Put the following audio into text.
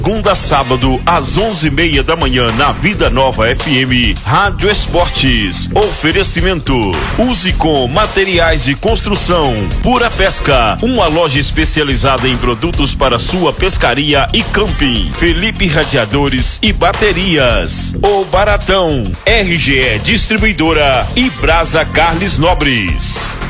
Segunda a sábado, às 11:30 da manhã, na Vida Nova FM, Rádio Esportes. Oferecimento: use com materiais de construção. Pura Pesca, uma loja especializada em produtos para sua pescaria e camping. Felipe Radiadores e Baterias. O Baratão, RGE Distribuidora e Brasa Carles Nobres.